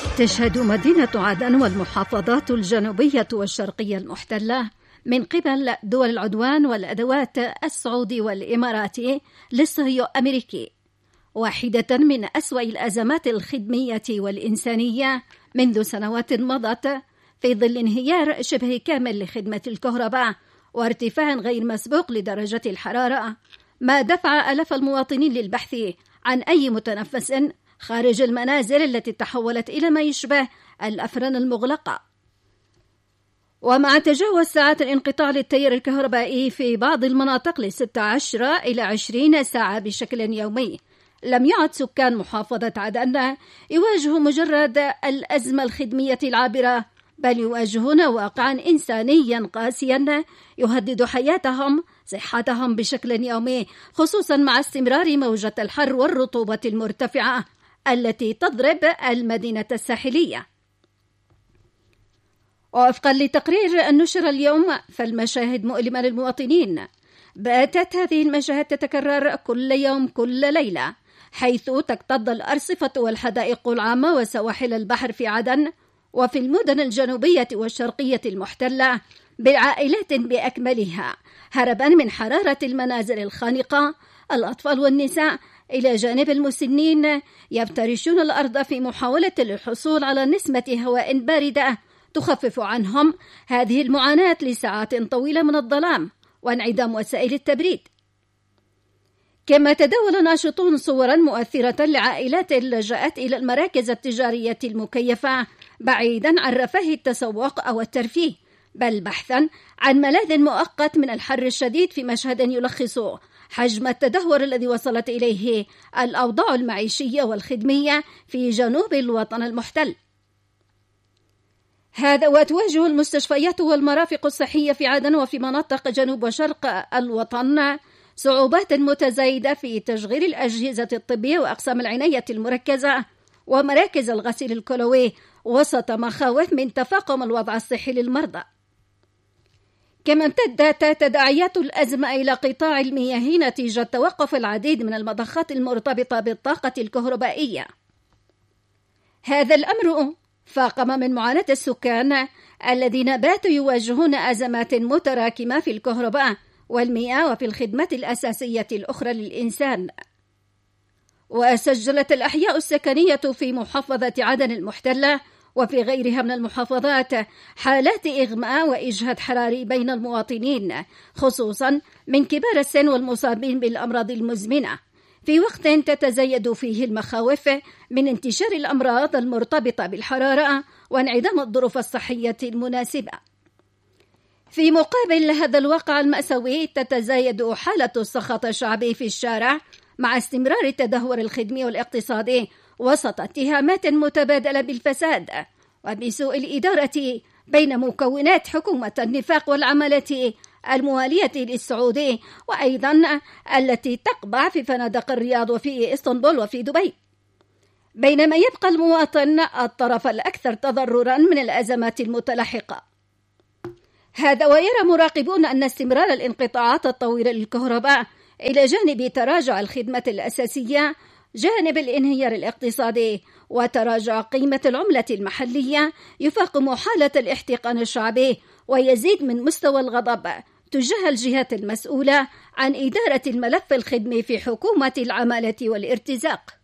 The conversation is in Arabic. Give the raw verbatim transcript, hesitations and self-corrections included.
تشهد مدينة عدن والمحافظات الجنوبية والشرقية المحتلة من قبل دول العدوان والأدوات السعودي والإماراتي للصهيونية الأمريكي واحدة من أسوأ الأزمات الخدمية والإنسانية منذ سنوات مضت، في ظل انهيار شبه كامل لخدمة الكهرباء وارتفاع غير مسبوق لدرجة الحرارة، ما دفع آلاف المواطنين للبحث عن أي متنفس خارج المنازل التي تحولت إلى ما يشبه الأفران المغلقة. ومع تجاوز ساعات الانقطاع للتيار الكهربائي في بعض المناطق لستة عشر إلى عشرين ساعة بشكل يومي، لم يعد سكان محافظة عدن يواجهوا مجرد الأزمة الخدمية العابرة، بل يواجهون واقعا إنسانيا قاسيا يهدد حياتهم صحتهم بشكل يومي، خصوصا مع استمرار موجة الحر والرطوبة المرتفعة التي تضرب المدينة الساحلية. ووفقا لتقرير نشر اليوم فالمشاهد مؤلمة للمواطنين، باتت هذه المشاهد تتكرر كل يوم كل ليلة، حيث تكتظ الأرصفة والحدائق العامة وسواحل البحر في عدن وفي المدن الجنوبية والشرقية المحتلة بالعائلات بأكملها، هربا من حرارة المنازل الخانقة. الأطفال والنساء إلى جانب المسنين يفترشون الأرض في محاولة للحصول على نسمة هواء باردة تخفف عنهم هذه المعاناة لساعات طويلة من الظلام وانعدام وسائل التبريد. كما تداول ناشطون صورا مؤثرة لعائلات لجأت إلى المراكز التجارية المكيفة بعيدا عن رفاه التسوق أو الترفيه، بل بحثا عن ملاذ مؤقت من الحر الشديد، في مشهد يلخص حجم التدهور الذي وصلت إليه الأوضاع المعيشية والخدمية في جنوب الوطن المحتل. هذا وتواجه المستشفيات والمرافق الصحية في عدن وفي مناطق جنوب وشرق الوطن صعوبات متزايدة في تشغيل الأجهزة الطبية وأقسام العناية المركزة ومراكز الغسيل الكلوي وسط مخاوف من تفاقم الوضع الصحي للمرضى. كما امتدت تداعيات الأزمة إلى قطاع المياه نتيجة توقف العديد من المضخات المرتبطة بالطاقة الكهربائية. هذا الأمر فاقم من معاناة السكان الذين باتوا يواجهون أزمات متراكمة في الكهرباء والمياه وفي الخدمات الأساسية الأخرى للإنسان. وسجلت الأحياء السكنية في محافظة عدن المحتلة وفي غيرها من المحافظات حالات إغماء وإجهاد حراري بين المواطنين، خصوصا من كبار السن والمصابين بالأمراض المزمنة، في وقت تتزايد فيه المخاوف من انتشار الأمراض المرتبطة بالحرارة وانعدام الظروف الصحية المناسبة. في مقابل هذا الواقع المأساوي تتزايد حالة السخط الشعبي في الشارع مع استمرار التدهور الخدمي والاقتصادي وسط اتهامات متبادلة بالفساد وبسوء الإدارة بين مكونات حكومة النفاق والعمالة الموالية للسعودي، وأيضا التي تقبع في فنادق الرياض وفي إسطنبول وفي دبي، بينما يبقى المواطن الطرف الأكثر تضررا من الأزمات المتلاحقة. هذا ويرى مراقبون أن استمرار الانقطاعات الطويلة للكهرباء إلى جانب تراجع الخدمة الأساسية جانب الانهيار الاقتصادي وتراجع قيمة العملة المحلية يفاقم حالة الاحتقان الشعبي ويزيد من مستوى الغضب تجاه الجهات المسؤولة عن إدارة الملف الخدمي في حكومة العمالة والارتزاق.